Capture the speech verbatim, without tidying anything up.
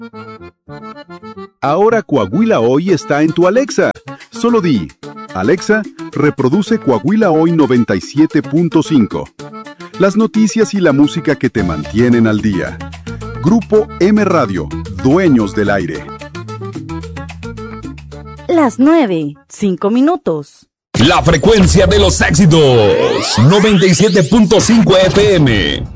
Ahora Coahuila Hoy está en tu Alexa. Solo di, Alexa, reproduce Coahuila Hoy noventa y siete punto cinco. Las noticias y la música que te mantienen al día. Grupo M Radio, dueños del aire. Las nueve, cinco minutos. La frecuencia de los éxitos, noventa y siete punto cinco F M.